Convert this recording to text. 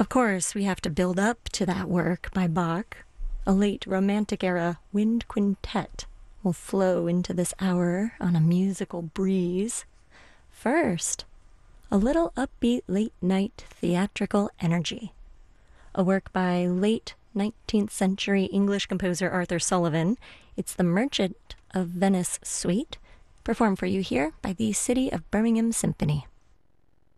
Of course, we have to build up to that work by Bach. A late Romantic era wind quintet will flow into this hour on a musical breeze. First, a little upbeat late-night theatrical energy. A work by late 19th century English composer Arthur Sullivan. It's the Merchant of Venice Suite, performed for you here by the City of Birmingham Symphony.